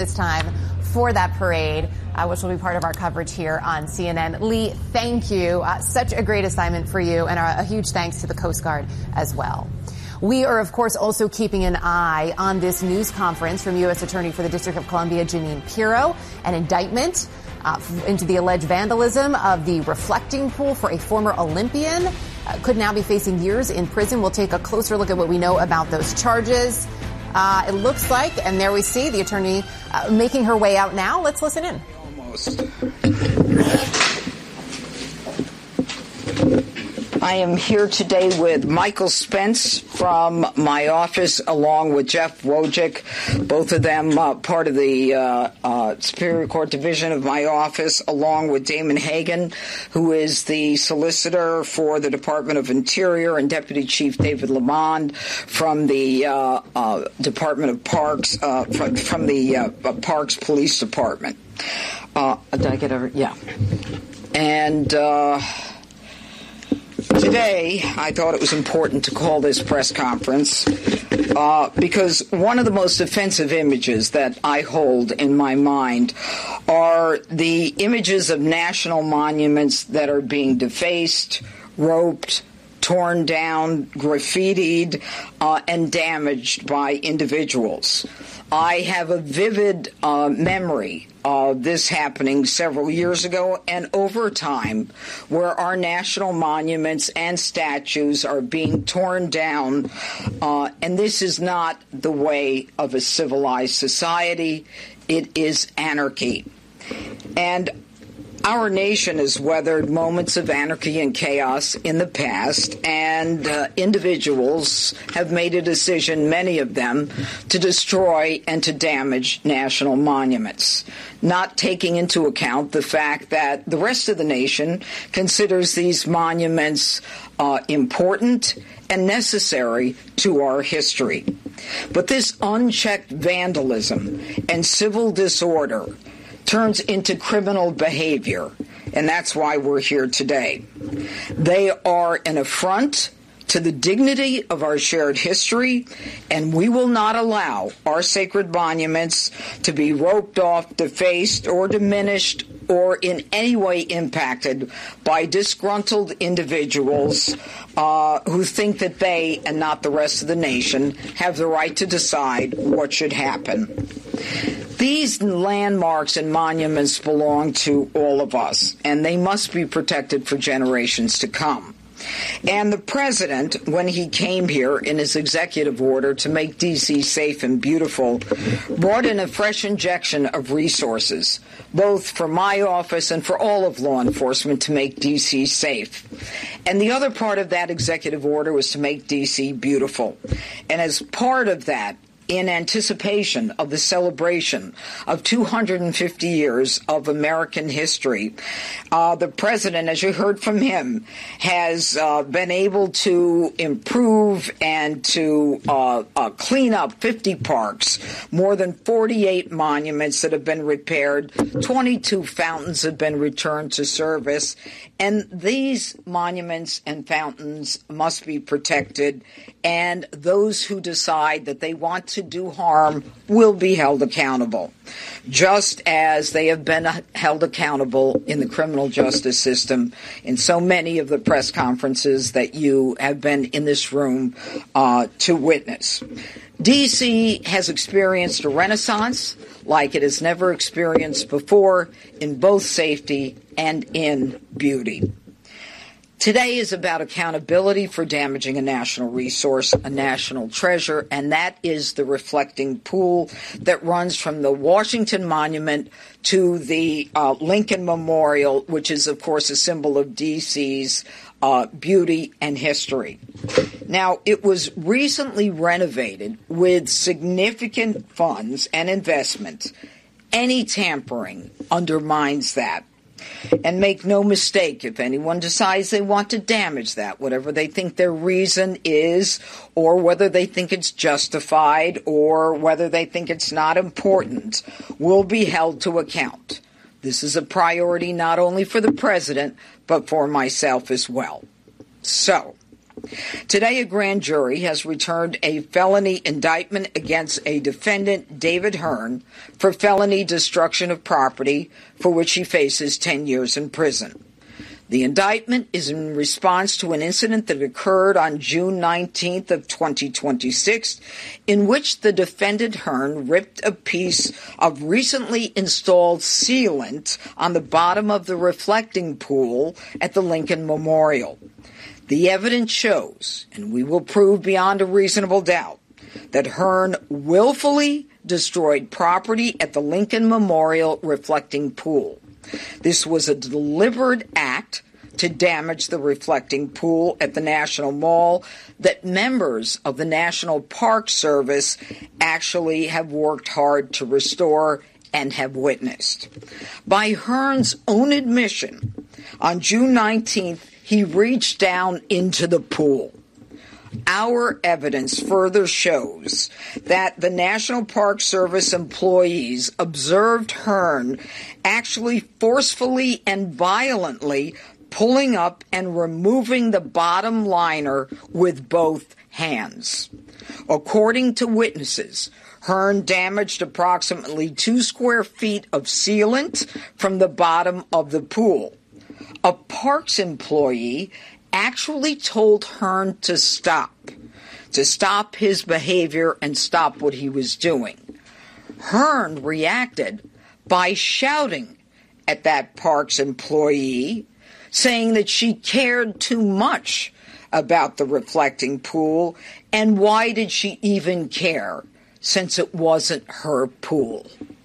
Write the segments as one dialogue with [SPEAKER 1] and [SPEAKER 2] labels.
[SPEAKER 1] this time for that parade, which will be part of our coverage here on CNN. Lee, thank you. Such a great assignment for you, and a huge thanks to the Coast Guard as well. We are, of course, also keeping an eye on this news conference from U.S. Attorney for the District of Columbia, Jeanine Pirro, an indictment into the alleged vandalism of the reflecting pool for a former Olympian. Could now be facing years in prison. We'll take a closer look at what we know about those charges. It looks like, and there we see the attorney making her way out now. Let's listen in.
[SPEAKER 2] Almost. I am here today with Michael Spence from my office, along with Jeff Wojcik, both of them part of the Superior Court Division of my office, along with Damon Hagan, who is the solicitor for the Department of Interior, and Deputy Chief David Lamond from the Department of Parks, from the Parks Police Department. Did I get over? Yeah. And today, I thought it was important to call this press conference because one of the most offensive images that I hold in my mind are the images of national monuments that are being defaced, roped, torn down, graffitied, and damaged by individuals. I have a vivid memory of this happening several years ago and over time, where our national monuments and statues are being torn down, and this is not the way of a civilized society. It is anarchy. And our nation has weathered moments of anarchy and chaos in the past, and individuals have made a decision, many of them, to destroy and to damage national monuments, not taking into account the fact that the rest of the nation considers these monuments important and necessary to our history. But this unchecked vandalism and civil disorder turns into criminal behavior, and that's why we're here today. They are an affront to the dignity of our shared history, and we will not allow our sacred monuments to be roped off, defaced, or diminished, or in any way impacted by disgruntled individuals who think that they, and not the rest of the nation, have the right to decide what should happen. These landmarks and monuments belong to all of us, and they must be protected for generations to come. And the president, when he came here in his executive order to make D.C. safe and beautiful, brought in a fresh injection of resources, both for my office and for all of law enforcement, to make D.C. safe. And the other part of that executive order was to make D.C. beautiful. And as part of that, in anticipation of the celebration of 250 years of American history, the president, as you heard from him, has been able to improve and to clean up 50 parks, more than 48 monuments that have been repaired, 22 fountains have been returned to service, and these monuments and fountains must be protected, and those who decide that they want to do harm will be held accountable, just as they have been held accountable in the criminal justice system in so many of the press conferences that you have been in this room to witness. D.C. has experienced a renaissance like it has never experienced before in both safety and in beauty. Today is about accountability for damaging a national resource, a national treasure, and that is the reflecting pool that runs from the Washington Monument to the Lincoln Memorial, which is, of course, a symbol of D.C.'s beauty and history. Now, it was recently renovated with significant funds and investment. Any tampering undermines that. And make no mistake, if anyone decides they want to damage that, whatever they think their reason is, or whether they think it's justified, or whether they think it's not important, will be held to account. This is a priority not only for the president, but for myself as well. So, Today, a grand jury has returned a felony indictment against a defendant, David Hearn, for felony destruction of property, for which he faces 10 years in prison. The indictment is in response to an incident that occurred on June 19th of 2026, in which the defendant Hearn ripped a piece of recently installed sealant on the bottom of the reflecting pool at the Lincoln Memorial. The evidence shows, and we will prove beyond a reasonable doubt, that Hearn willfully destroyed property at the Lincoln Memorial reflecting pool. This was a deliberate act to damage the reflecting pool at the National Mall that members of the National Park Service actually have worked hard to restore and have witnessed. By Hearn's own admission, on June 19th, he reached down into the pool. Our evidence further shows that the National Park Service employees observed Hearn actually forcefully and violently pulling up and removing the bottom liner with both hands. According to witnesses, Hearn damaged approximately 2 square feet of sealant from the bottom of the pool. A Parks employee actually told Hearn to stop his behavior and stop what he was doing. Hearn reacted by shouting at that Parks employee, saying that she cared too much about the reflecting pool, and why did she even care, since it wasn't her pool.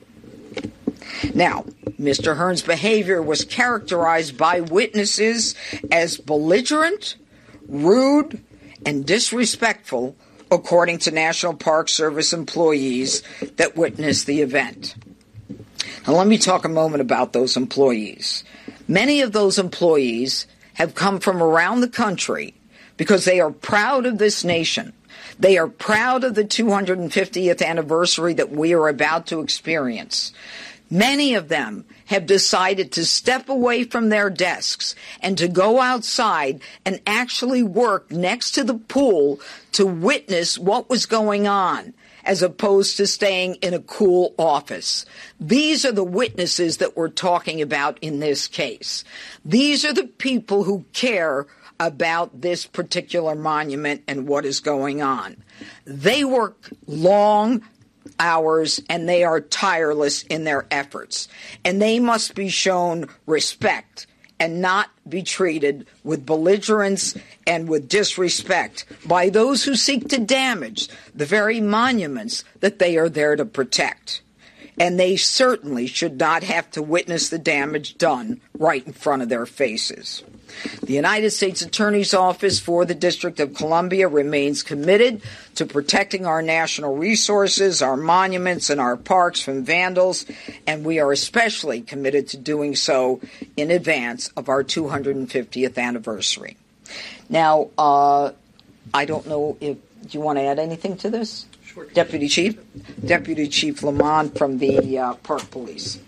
[SPEAKER 2] Now, Mr. Hearn's behavior was characterized by witnesses as belligerent, rude, and disrespectful, according to National Park Service employees that witnessed the event. Now, let me talk a moment about those employees. Many of those employees have come from around the country because they are proud of this nation. They are proud of the 250th anniversary that we are about to experience. Many of them have decided to step away from their desks and to go outside and actually work next to the pool to witness what was going on, as opposed to staying in a cool office. These are the witnesses that we're talking about in this case. These are the people who care about this particular monument and what is going on. They work long hours and they are tireless in their efforts, and they must be shown respect and not be treated with belligerence and with disrespect by those who seek to damage the very monuments that they are there to protect. And they certainly should not have to witness the damage done right in front of their faces. The United States Attorney's Office for the District of Columbia remains committed to protecting our national resources, our monuments, and our parks from vandals, and we are especially committed to doing so in advance of our 250th anniversary. Now, I don't know if you want to add anything to this? Sure. Deputy Chief Lamont from the Park Police.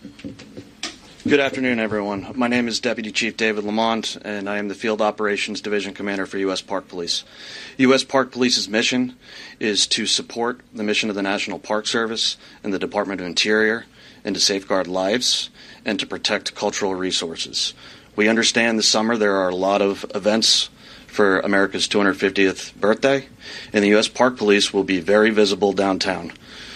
[SPEAKER 3] Good afternoon, everyone. My name is Deputy Chief David Lamont, and I am the Field Operations Division Commander for U.S. Park Police. U.S. Park Police's mission is to support the mission of the National Park Service and the Department of Interior, and to safeguard lives and to protect cultural resources. We understand this summer there are a lot of events for America's 250th birthday, and the U.S. Park Police will be very visible downtown.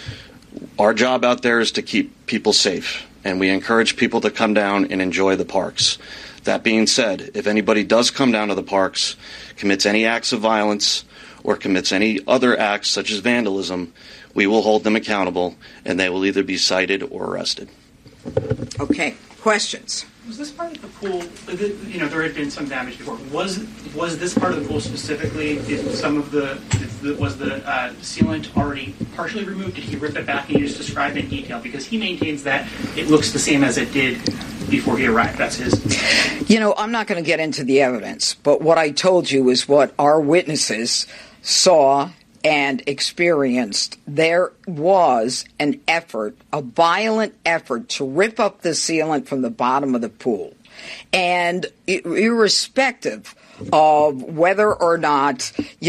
[SPEAKER 3] Our job out there is to keep people safe, and we encourage people to come down and enjoy the parks. That being said, if anybody does come down to the parks, commits any acts of violence, or commits any other acts such as vandalism, we will hold them accountable, and they will either be cited or arrested.
[SPEAKER 2] Okay. Questions?
[SPEAKER 4] Was this part of the pool, there had been some damage before. Was this part of the pool specifically, was the sealant already partially removed? Did he rip it back? Can you just describe in detail? Because he maintains that it looks the same as it did before he arrived. That's his.
[SPEAKER 2] I'm not going to get into the evidence, but what I told you is what our witnesses saw and experienced. There was an effort, a violent effort, to rip up the sealant from the bottom of the pool. And irrespective of whether or not,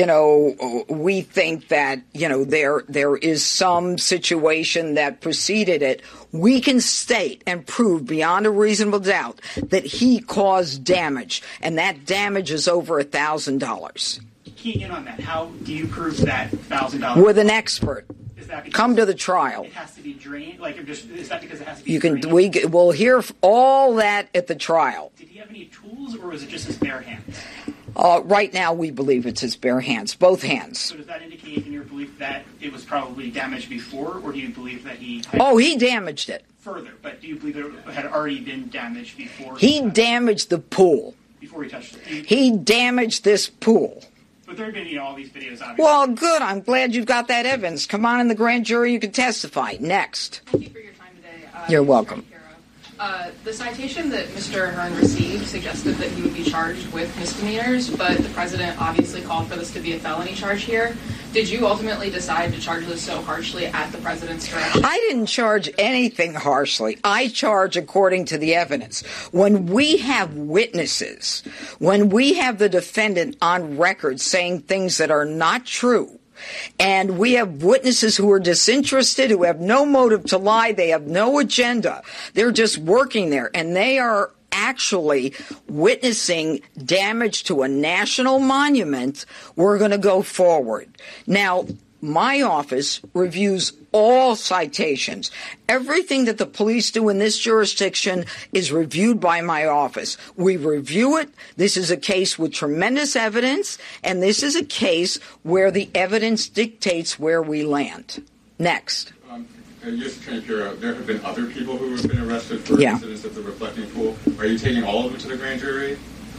[SPEAKER 2] we think that, there is some situation that preceded it, we can state and prove beyond a reasonable doubt that he caused damage, and that damage is over $1,000.
[SPEAKER 4] Keying in on that, how do you prove that $1,000?
[SPEAKER 2] With an expert. Come to the trial.
[SPEAKER 4] It has to be drained? Is that because it has to be drained?
[SPEAKER 2] We'll hear all that at the trial.
[SPEAKER 4] Did he have any tools, or was it just his bare hands?
[SPEAKER 2] Right now, we believe it's his bare hands, both hands.
[SPEAKER 4] So does that indicate in your belief that it was probably damaged before, or do you believe that he...
[SPEAKER 2] he damaged it.
[SPEAKER 4] Further, but do you believe it had already been damaged before?
[SPEAKER 2] He damaged the pool.
[SPEAKER 4] Before he touched it?
[SPEAKER 2] He damaged this pool.
[SPEAKER 4] But there have been, all these videos, obviously.
[SPEAKER 2] Well, good. I'm glad you've got that evidence. Come on in the grand jury. You can testify. Next.
[SPEAKER 5] Thank you for your time today.
[SPEAKER 2] You're welcome.
[SPEAKER 5] The citation that Mr. Ahern received suggested that he would be charged with misdemeanors, but the president obviously called for this to be a felony charge here. Did you ultimately decide to charge this so harshly at the president's direction?
[SPEAKER 2] I didn't charge anything harshly. I charge according to the evidence. When we have witnesses, when we have the defendant on record saying things that are not true, and we have witnesses who are disinterested, who have no motive to lie, they have no agenda, they're just working there, and they are actually witnessing damage to a national monument, we're going to go forward. Now, my office reviews all citations. Everything that the police do in this jurisdiction is reviewed by my office. We review it. This is a case with tremendous evidence, and this is a case where the evidence dictates where we land. Next.
[SPEAKER 6] Just trying to figure out, there have been other people who have been arrested for incidents at the reflecting pool. Are you taking all of them to the grand jury?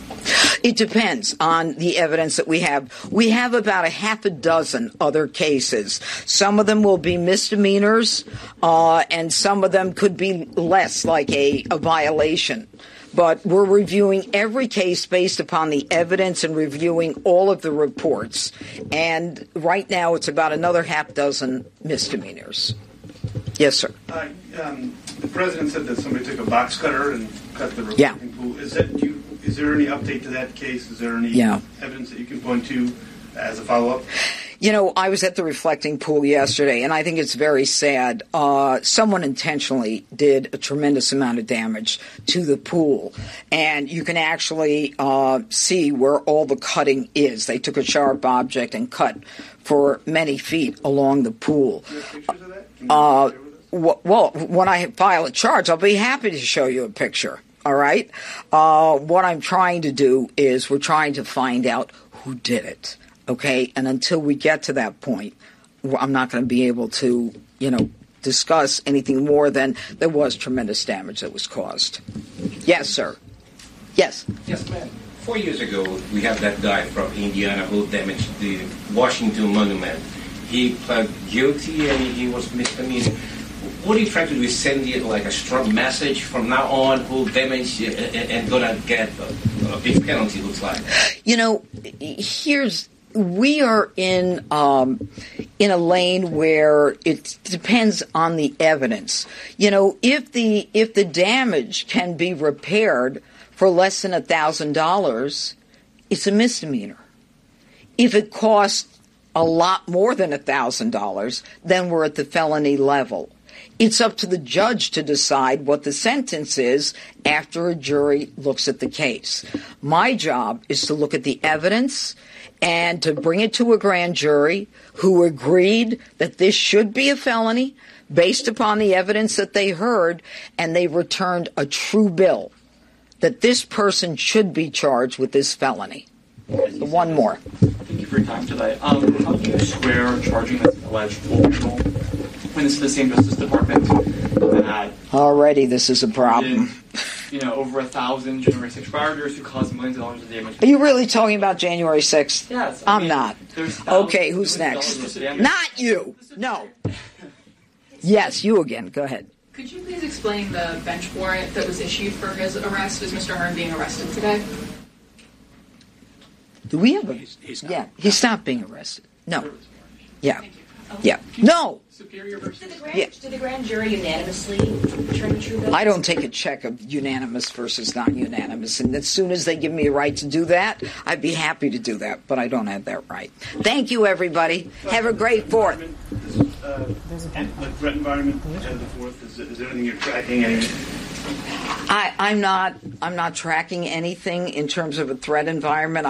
[SPEAKER 2] It depends on the evidence that we have. We have about a half a dozen other cases. Some of them will be misdemeanors, and some of them could be less, like a violation. But we're reviewing every case based upon the evidence and reviewing all of the reports. And right now it's about another half dozen misdemeanors. Yes, sir.
[SPEAKER 7] The president said that somebody took a box cutter and cut the reflecting pool. Is there any update to that case? Is there any evidence that you can point to as a follow-up?
[SPEAKER 2] I was at the reflecting pool yesterday, and I think it's very sad. Someone intentionally did a tremendous amount of damage to the pool, and you can actually see where all the cutting is. They took a sharp object and cut for many feet along the pool.
[SPEAKER 7] Do you have pictures of that? Can you share with us?
[SPEAKER 2] Well, when I file a charge, I'll be happy to show you a picture. All right? What I'm trying to do is we're trying to find out who did it. Okay? And until we get to that point, I'm not going to be able to, discuss anything more than there was tremendous damage that was caused. Yes, sir. Yes.
[SPEAKER 8] Yes, ma'am. 4 years ago, we had that guy from Indiana who damaged the Washington Monument. He pled guilty and he was misdemeanor. What are you trying to do? Is send it like a strong message from now on who damaged and gonna get a big penalty, looks like?
[SPEAKER 2] We are in a lane where it depends on the evidence. If the damage can be repaired for less than $1,000, it's a misdemeanor. If it costs a lot more than $1,000, then we're at the felony level. It's up to the judge to decide what the sentence is after a jury looks at the case. My job is to look at the evidence and to bring it to a grand jury who agreed that this should be a felony based upon the evidence that they heard, and they returned a true bill that this person should be charged with this felony. One more.
[SPEAKER 9] Thank you for your time today. How do you square charging this alleged pool criminal when it's the same Justice Department that
[SPEAKER 2] already this is a problem?
[SPEAKER 9] Over 1,000 January 6th rioters who caused millions of dollars of damage.
[SPEAKER 2] Are you really talking about January 6th?
[SPEAKER 9] Yes.
[SPEAKER 2] I'm not. Okay, who's next? Not you. No. Yes, you again. Go ahead.
[SPEAKER 5] Could you please explain the bench warrant that was issued for his arrest? Is Mr. Ahern being arrested today?
[SPEAKER 2] Do we have a... He's not being arrested. No. Yeah. Yeah. No.
[SPEAKER 4] Superior versus...
[SPEAKER 10] Did the grand jury unanimously return the true bill?
[SPEAKER 2] I don't take a check of unanimous versus non-unanimous. And as soon as they give me a right to do that, I'd be happy to do that. But I don't have that right. Thank you, everybody. Have a great 4th.
[SPEAKER 7] The threat environment, the 4th, is there anything you're tracking?
[SPEAKER 2] I'm not tracking anything in terms of a threat environment.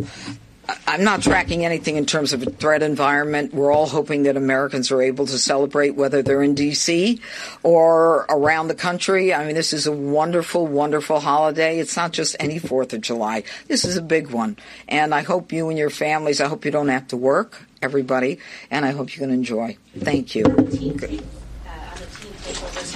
[SPEAKER 2] I'm not tracking anything in terms of a threat environment. We're all hoping that Americans are able to celebrate, whether they're in D.C. or around the country. I mean, this is a wonderful, wonderful holiday. It's not just any 4th of July. This is a big one. And I hope you and your families, I hope you don't have to work, everybody, and I hope you can enjoy. Thank you.
[SPEAKER 10] On the teen takeovers,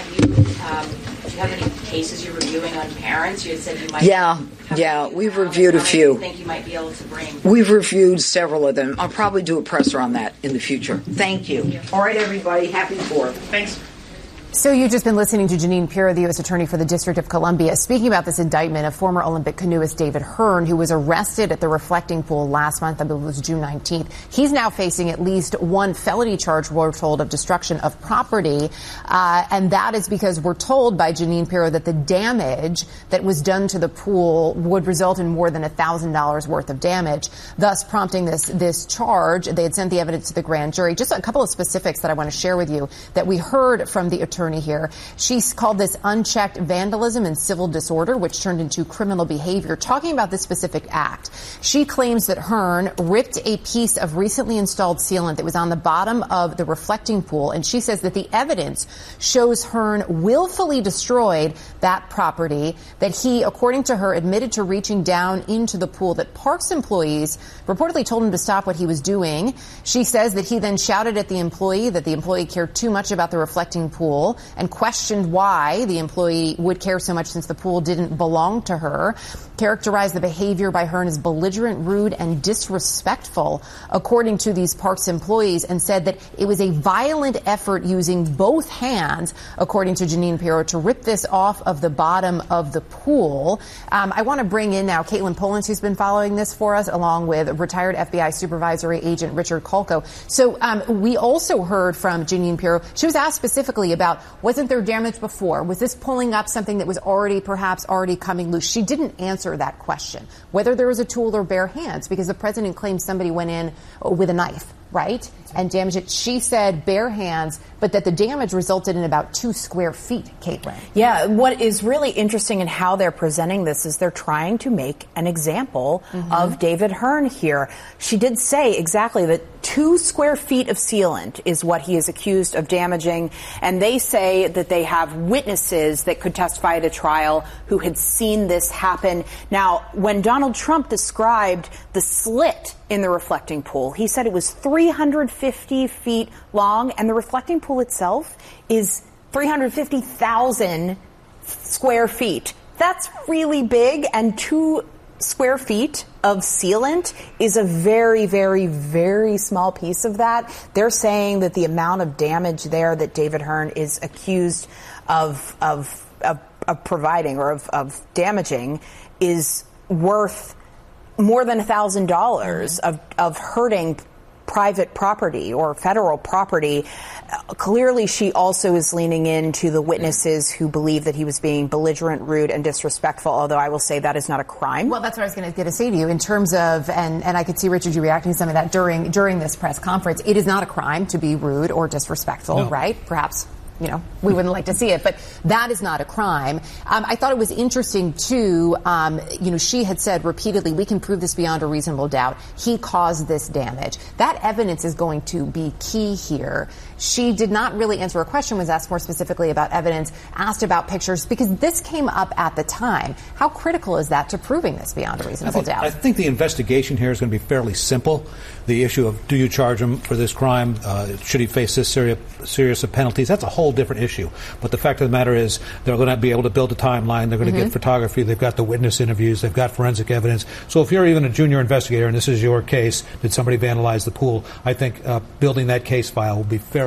[SPEAKER 10] do you have any cases you're reviewing on parents? You had said you might.
[SPEAKER 2] Yeah, we've reviewed a few.
[SPEAKER 10] Think you might be able to bring.
[SPEAKER 2] We've reviewed several of them. I'll probably do a presser on that in the future. Thank you. All right, everybody. Happy 4th.
[SPEAKER 4] Thanks.
[SPEAKER 1] So you've just been listening to Jeanine Pirro, the U.S. Attorney for the District of Columbia, speaking about this indictment of former Olympic canoeist David Hearn, who was arrested at the Reflecting Pool last month. I believe it was June 19th. He's now facing at least one felony charge, we're told, of destruction of property. And that is because we're told by Jeanine Pirro that the damage that was done to the pool would result in more than $1,000 worth of damage, thus prompting this charge. They had sent the evidence to the grand jury. Just a couple of specifics that I want to share with you that we heard from the attorney here. She's called this unchecked vandalism and civil disorder, which turned into criminal behavior. Talking about this specific act, she claims that Hearn ripped a piece of recently installed sealant that was on the bottom of the reflecting pool, and she says that the evidence shows Hearn willfully destroyed that property, that he, according to her, admitted to reaching down into the pool, that Parks employees reportedly told him to stop what he was doing. She says that he then shouted at the employee that the employee cared too much about the reflecting pool and questioned why the employee would care so much since the pool didn't belong to her, characterized the behavior by Hearn as belligerent, rude, and disrespectful, according to these Parks employees, and said that it was a violent effort using both hands, according to Jeanine Pirro, to rip this off of the bottom of the pool. I want to bring in now Caitlin Polans, who's been following this for us, along with retired FBI supervisory agent Richard Kolko. So we also heard from Jeanine Pirro. She was asked specifically about, wasn't there damage before? Was this pulling up something that was perhaps already coming loose? She didn't answer that question, whether there was a tool or bare hands, because the president claimed somebody went in with a knife, right, and damaged it. She said bare hands, but that the damage resulted in about 2 square feet, Caitlin.
[SPEAKER 11] Yeah, what is really interesting in how they're presenting this is they're trying to make an example of David Hearn here. She did say exactly that 2 square feet of sealant is what he is accused of damaging, and they say that they have witnesses that could testify at a trial who had seen this happen. Now, when Donald Trump described the slit in the reflecting pool, he said it was 350 feet long, and the reflecting pool itself is 350,000 square feet. That's really big, and 2 square feet of sealant is a very, very, very small piece of that. They're saying that the amount of damage there that David Hearn is accused of providing or of damaging is worth more than $1,000 of hurting private property or federal property. Clearly, she also is leaning into the witnesses who believe that he was being belligerent, rude, and disrespectful, although I will say that is not a crime.
[SPEAKER 1] Well, that's what I was going to say to you in terms of, and I could see, Richard, you reacting to some of that during this press conference. It is not a crime to be rude or disrespectful, right? Perhaps, we wouldn't like to see it, but that is not a crime. I thought it was interesting, too, she had said repeatedly, we can prove this beyond a reasonable doubt. He caused this damage. That evidence is going to be key here. She did not really answer a question, was asked more specifically about evidence, asked about pictures, because this came up at the time. How critical is that to proving this beyond a reasonable doubt?
[SPEAKER 12] I think the investigation here is going to be fairly simple. The issue of, do you charge him for this crime? Should he face this serious of penalties? That's a whole different issue. But the fact of the matter is they're going to be able to build a timeline. They're going to get photography. They've got the witness interviews. They've got forensic evidence. So if you're even a junior investigator and this is your case, did somebody vandalize the pool, I think building that case file will be fairly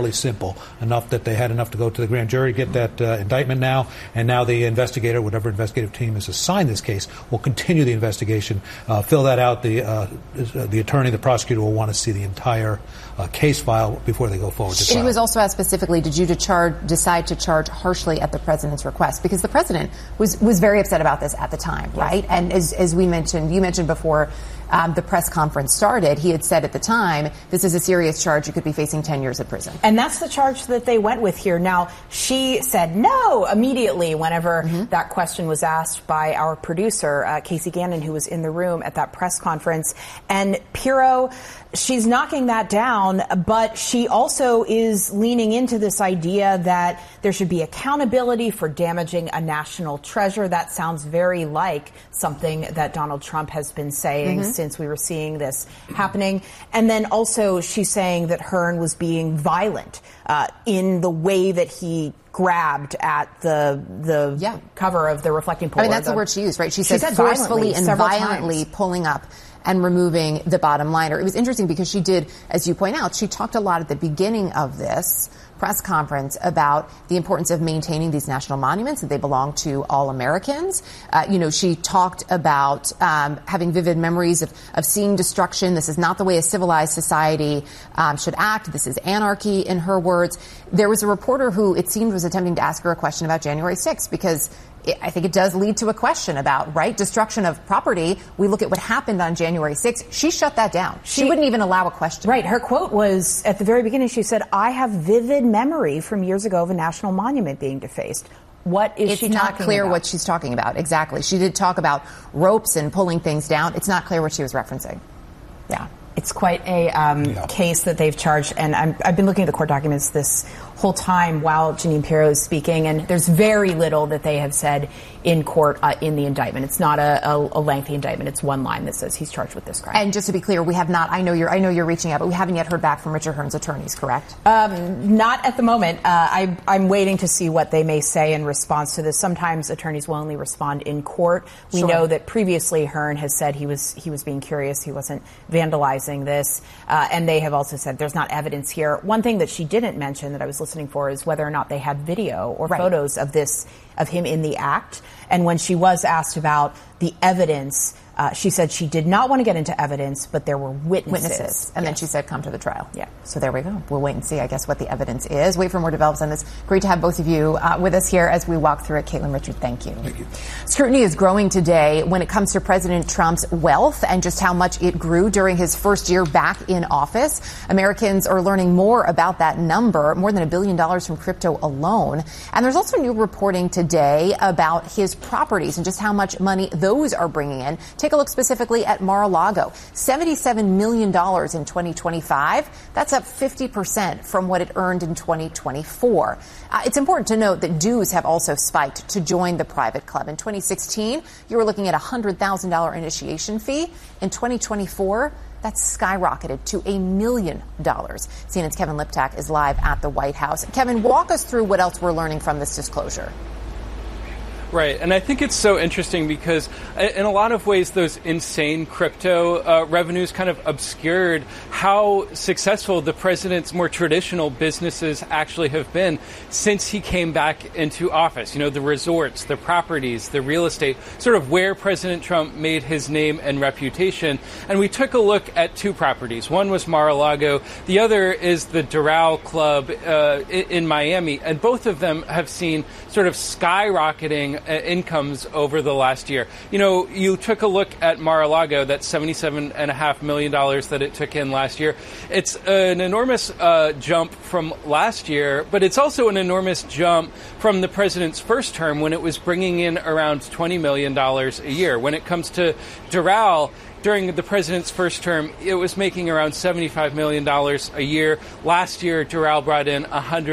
[SPEAKER 12] fairly simple, enough that they had enough to go to the grand jury, get that indictment now, and now the investigator, whatever investigative team is assigned this case, will continue the investigation, fill that out. The attorney, the prosecutor will want to see the entire case file before they go forward to trial.
[SPEAKER 1] He was also asked specifically, did you decide to charge harshly at the president's request? Because the president was very upset about this at the time, right? And as we mentioned, you mentioned before the press conference started, he had said at the time, this is a serious charge. You could be facing 10 years in prison.
[SPEAKER 11] And that's the charge that they went with here. Now, she said no immediately whenever that question was asked by our producer, Casey Gannon, who was in the room at that press conference. And Pirro, she's knocking that down, but she also is leaning into this idea that there should be accountability for damaging a national treasure. That sounds very like something that Donald Trump has been saying since we were seeing this happening. And then also she's saying that Hearn was being violent in the way that he grabbed at the cover of the reflecting pool.
[SPEAKER 1] I mean, that's the word she used, right? She said forcefully and violently pulling up and removing the bottom liner. It was interesting because she did, as you point out, she talked a lot at the beginning of this press conference about the importance of maintaining these national monuments, that they belong to all Americans. She talked about having vivid memories of seeing destruction. This is not the way a civilized society should act. This is anarchy, in her words. There was a reporter who, it seemed, was attempting to ask her a question about January 6th because I think it does lead to a question about, right, destruction of property. We look at what happened on January 6th. She shut that down. She wouldn't even allow a question.
[SPEAKER 11] Right. Her quote was, at the very beginning, she said, I have vivid memory from years ago of a national monument being defaced. What is she talking about? It's not clear
[SPEAKER 1] what she's talking about. Exactly. She did talk about ropes and pulling things down. It's not clear what she was referencing.
[SPEAKER 11] Yeah. It's quite a case that they've charged, and I've been looking at the court documents this whole time while Jeanine Pirro is speaking, and there's very little that they have said in court in the indictment. It's not a lengthy indictment. It's one line that says he's charged with this crime.
[SPEAKER 1] And just to be clear, we have not. I know you're reaching out, but we haven't yet heard back from Richard Hearn's attorneys, correct?
[SPEAKER 11] Not at the moment. I'm waiting to see what they may say in response to this. Sometimes attorneys will only respond in court. We know that previously Hearn has said he was being curious. He wasn't vandalizing this, and they have also said there's not evidence here. One thing that she didn't mention that I was listening for is whether or not they had video or photos of him in the act. And when she was asked about the evidence, she said she did not want to get into evidence, but there were witnesses.
[SPEAKER 1] And then she said, come to the trial.
[SPEAKER 11] Yeah.
[SPEAKER 1] So there we go. We'll wait and see, I guess, what the evidence is. Wait for more developments on this. Great to have both of you with us here as we walk through it. Caitlin, Richard, thank you.
[SPEAKER 12] Thank you.
[SPEAKER 1] Scrutiny is growing today when it comes to President Trump's wealth and just how much it grew during his first year back in office. Americans are learning more about that number, more than $1 billion from crypto alone. And there's also new reporting today about his properties and just how much money those are bringing in. Take a look specifically at Mar-a-Lago. $77 million in 2025. That's up 50% from what it earned in 2024. It's important to note that dues have also spiked to join the private club. In 2016, you were looking at a $100,000 initiation fee. In 2024, that's skyrocketed to $1 million. CNN's Kevin Liptak is live at the White House. Kevin, walk us through what else we're learning from this disclosure.
[SPEAKER 13] Right, and I think it's so interesting because in a lot of ways those insane crypto revenues kind of obscured how successful the president's more traditional businesses actually have been since he came back into office. You know, the resorts, the properties, the real estate, sort of where President Trump made his name and reputation. And we took a look at two properties. One was Mar-a-Lago. The other is the Doral Club in Miami. And both of them have seen sort of skyrocketing incomes over the last year. You know, you took a look at Mar-a-Lago, that $77.5 million that it took in last year. It's an enormous jump from last year, but it's also an enormous jump from the president's first term when it was bringing in around $20 million a year. When it comes to Doral, during the president's first term, it was making around $75 million a year. Last year, Doral brought in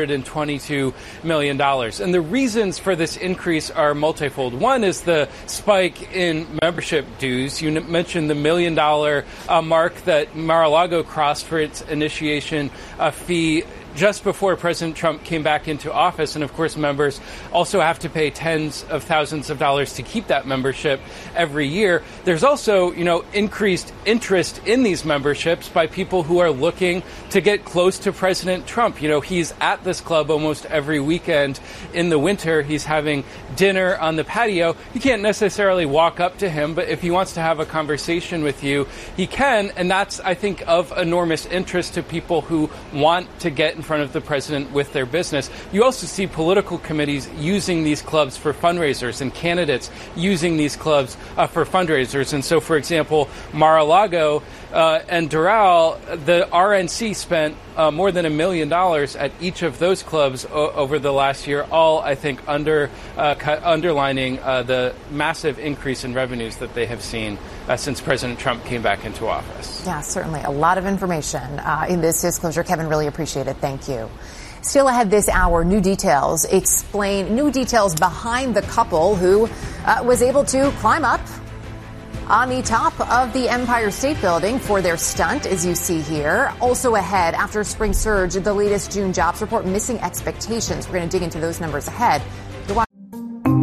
[SPEAKER 13] $122 million. And the reasons for this increase are multifold. One is the spike in membership dues. You mentioned the $1 million mark that Mar-a-Lago crossed for its initiation fee. just before President Trump came back into office. And of course, members also have to pay tens of thousands of dollars to keep that membership every year. There's also, increased interest in these memberships by people who are looking to get close to President Trump. He's at this club almost every weekend. In the winter, he's having dinner on the patio. You can't necessarily walk up to him, but if he wants to have a conversation with you, he can. And that's, I think, of enormous interest to people who want to get in front of the president with their business. You also see political committees using these clubs for fundraisers and candidates using these clubs for fundraisers. And so, for example, Mar-a-Lago and Doral, the RNC spent more than $1 million at each of those clubs over the last year, all, I think, underlining the massive increase in revenues that they have seen since President Trump came back into office.
[SPEAKER 1] Yeah, certainly. A lot of information in this disclosure. Kevin, really appreciate it. Thank you. Still ahead this hour, new details behind the couple who was able to climb up on the top of the Empire State Building for their stunt, as you see here. Also ahead, after spring surge, the latest June jobs report missing expectations. We're going to dig into those numbers ahead.